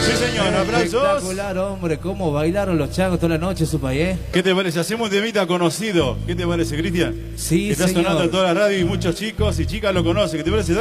Sí, señor, aplausos. Espectacular, hombre, cómo bailaron los changos toda la noche, su país. ¿Qué te parece? Hacemos un temita conocido. ¿Qué te parece, Cristian? Sí, Está señor. sonando en toda la radio y muchos chicos y chicas lo conocen. ¿Qué te parece?